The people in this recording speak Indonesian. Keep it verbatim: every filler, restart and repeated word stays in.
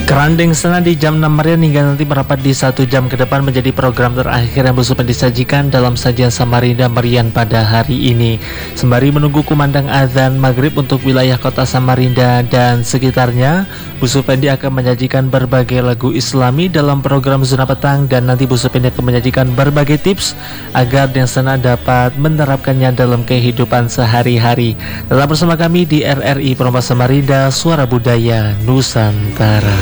Kerandeng Sena di jam enam Marian hingga nanti merapat di satu jam ke depan menjadi program terakhir yang Bu Supin disajikan dalam sajian Samarinda Merian pada hari ini. Sembari menunggu kumandang azan maghrib untuk wilayah kota Samarinda dan sekitarnya, Bu Supin akan menyajikan berbagai lagu Islami dalam program Zona Petang, dan nanti Bu Supin akan menyajikan berbagai tips agar Deng Sena dapat menerapkannya dalam kehidupan sehari-hari. Tetap bersama kami di R R I Promo Samarinda, Suara Budaya Nusantara.